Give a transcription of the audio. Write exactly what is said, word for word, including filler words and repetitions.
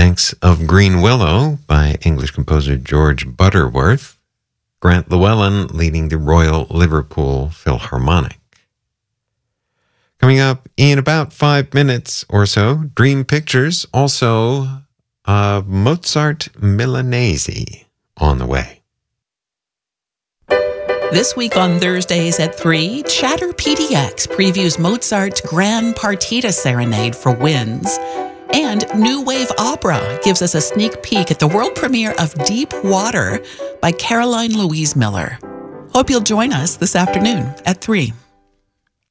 Banks of Green Willow by English composer George Butterworth. Grant Llewellyn leading the Royal Liverpool Philharmonic. Coming up in about five minutes or so, Dream Pictures, also uh, Mozart Milanese on the way. This week on Thursdays at three, Chatter P D X previews Mozart's Grand Partita Serenade for winds. And New Wave Opera gives us a sneak peek at the world premiere of Deep Water by Caroline Louise Miller. Hope you'll join us this afternoon at three.